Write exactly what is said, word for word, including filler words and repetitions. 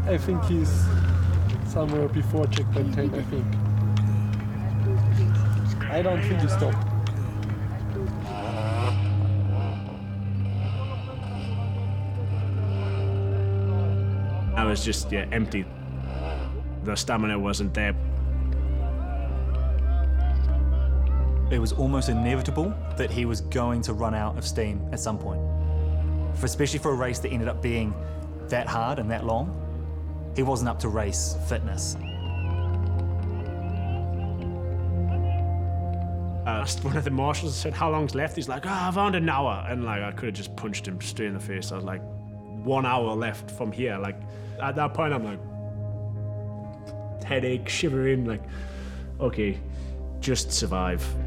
I think he's somewhere before checkpoint ten, I think. I don't think he stopped. I was just yeah, empty. The stamina wasn't there. It was almost inevitable that he was going to run out of steam at some point. For, especially for a race that ended up being that hard and that long, he wasn't up to race fitness. I asked one of the marshals, I said, how long's left? He's like, oh, I've around an hour. And like, I could have just punched him straight in the face. I was like, one hour left from here. Like, at that point, I'm like, headache, shivering, like, okay, just survive.